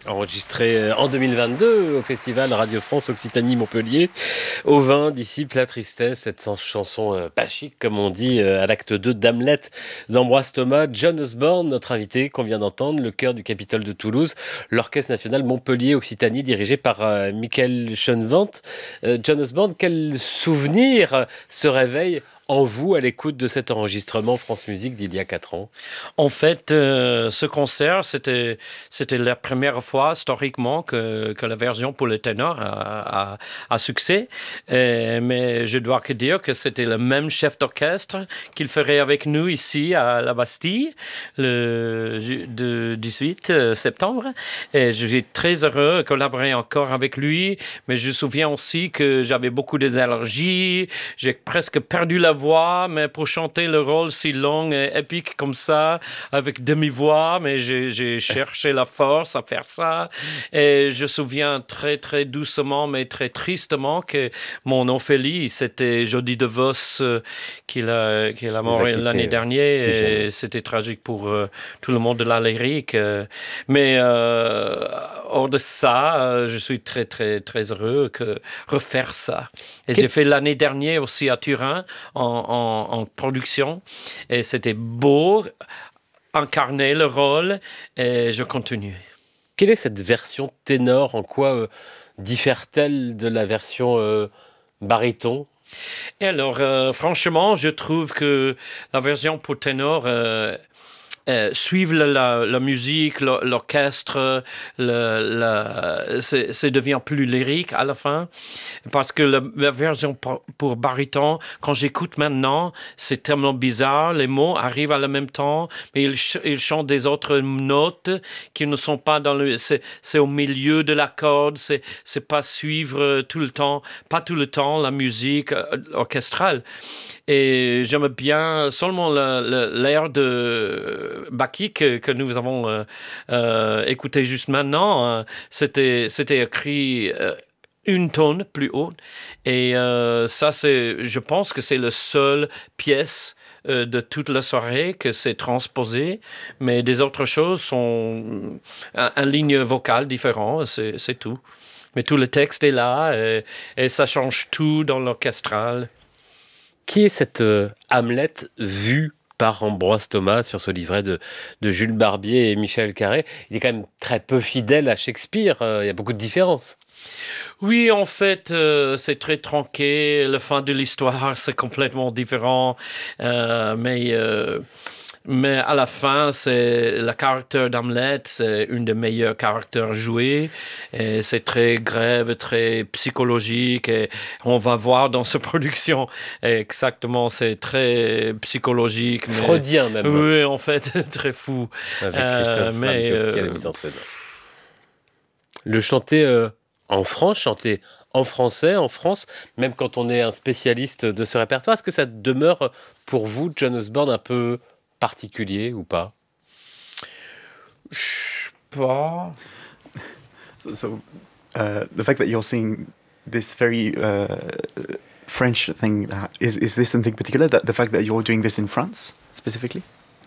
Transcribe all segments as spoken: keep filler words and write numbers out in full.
Enregistré en deux mille vingt-deux au festival Radio France Occitanie Montpellier. Au vin, disciple la tristesse, cette chanson euh, pas chic, comme on dit, euh, à l'acte deux d'Hamlet d'Ambroise Thomas. John Osborne, notre invité qu'on vient d'entendre, le chœur du Capitole de Toulouse, l'Orchestre National Montpellier Occitanie dirigé par euh, Michael Schoenwandt. Euh, John Osborne, quel souvenir se réveille en vous à l'écoute de cet enregistrement France Musique d'il y a quatre ans? En fait, euh, ce concert, c'était, c'était la première fois historiquement que, que la version pour le ténor a, a, a succès. Et, mais je dois que dire que c'était le même chef d'orchestre qu'il ferait avec nous ici à la Bastille le de dix-huit septembre. Et je suis très heureux de collaborer encore avec lui. Mais je me souviens aussi que j'avais beaucoup d'allergies. J'ai presque perdu la voix, mais pour chanter le rôle si long et épique comme ça, avec demi-voix, mais j'ai, j'ai cherché la force à faire ça. Et je me souviens très, très doucement, mais très tristement que mon Ophélie, c'était Jody DeVos euh, qui l'a, qui l'a mort l'année dernière. Si et c'était tragique pour euh, tout le monde de la lyrique. Euh, mais euh, hors de ça, euh, je suis très, très, très heureux de refaire ça. Et Quel... j'ai fait l'année dernière aussi à Turin en, en, en production. Et c'était beau, incarner le rôle, et je continue. Quelle est cette version ténor? En quoi euh, diffère-t-elle de la version euh, baryton? Et alors, euh, franchement, je trouve que la version pour ténor euh, Euh, suivre la, la, la musique, l'orchestre, le, le, c'est, c'est devient plus lyrique à la fin. Parce que la, la version pour, pour baryton, quand j'écoute maintenant, c'est tellement bizarre. Les mots arrivent à la même temps, mais ils, ch- ils chantent des autres notes qui ne sont pas dans le... C'est, c'est au milieu de la corde, c'est, c'est pas suivre tout le temps, pas tout le temps la musique euh, orchestrale. Et j'aime bien seulement le, le, l'air de Baki que, que nous avons euh, euh, écouté juste maintenant. Euh, c'était, c'était écrit euh, une tonne plus haute. Et euh, ça, c'est, je pense que c'est la seule pièce euh, de toute la soirée que c'est transposé. Mais des autres choses sont en ligne vocale différente, c'est, c'est tout. Mais tout le texte est là et, et ça change tout dans l'orchestral. Qui est cette euh, Hamlet vue par Ambroise Thomas sur ce livret de, de Jules Barbier et Michel Carré? Il est quand même très peu fidèle à Shakespeare, euh, il y a beaucoup de différences. Oui, en fait, euh, c'est très tronqué. La fin de l'histoire, c'est complètement différent. Euh, mais... Euh Mais à la fin, c'est le caractère d'Hamlet, c'est une des meilleurs caractères joués. Et c'est très grave, très psychologique. Et on va voir dans cette production exactement, c'est très psychologique. Mais... Freudien même. Oui, en fait, très fou. Avec Christophe euh, mais euh... à la mise en scène. Le chanter euh, en France, chanter en français, en France, même quand on est un spécialiste de ce répertoire, est-ce que ça demeure pour vous, John Osborne, un peu particulier ou pas? Je sais pas. So, so uh, the fact that you're seeing this very uh, French thing, is, is this something particular? That the fact that you're doing this in France, specifically?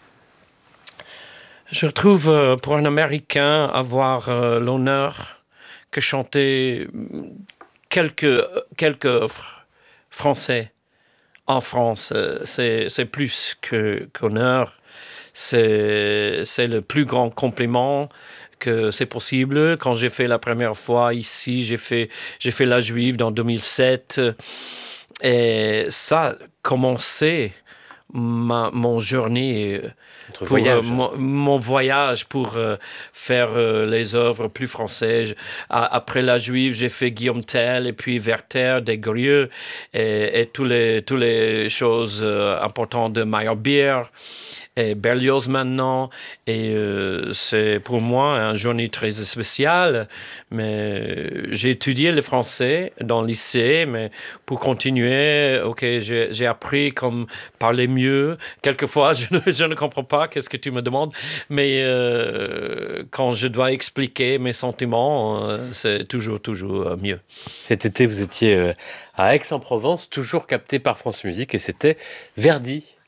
Je trouve, euh, pour un Américain, avoir euh, l'honneur que chanter quelques, quelques œuvres français en France, euh, c'est, c'est plus que, qu'honneur. C'est, c'est le plus grand compliment que c'est possible. Quand j'ai fait la première fois ici, j'ai fait, j'ai fait La Juive dans deux mille sept. Et ça commençait ma, mon journée... Pour, voyage. Euh, mon, mon voyage pour euh, faire euh, les œuvres plus françaises. À, après La Juive, j'ai fait Guillaume Tell et puis Werther, Desgrieux et, et toutes les, toutes les choses euh, importantes de Meyerbeer et Berlioz maintenant. Et euh, c'est pour moi une journée très spéciale. Mais j'ai étudié le français dans le lycée, mais pour continuer, ok, j'ai, j'ai appris comme parler mieux. Quelquefois, je ne, je ne comprends pas qu'est-ce que tu me demandes, mais euh, quand je dois expliquer mes sentiments, euh, c'est toujours, toujours mieux. Cet été, vous étiez euh, à Aix-en-Provence, toujours capté par France Musique, et c'était Verdi